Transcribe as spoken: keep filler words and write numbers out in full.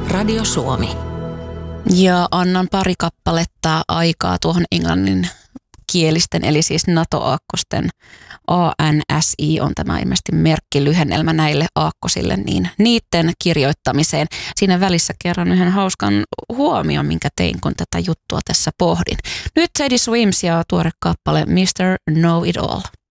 Radio Suomi. Ja annan pari kappaletta aikaa tuohon englannin kielisten, eli siis NATO-aakkosten. A N S I on tämä ilmeisesti merkkilyhennelmä näille aakkosille, niin niiden kirjoittamiseen. Siinä välissä kerron yhden hauskan huomion, minkä tein, kun tätä juttua tässä pohdin. Nyt Teddy Swims ja tuore kappale mister Know It All.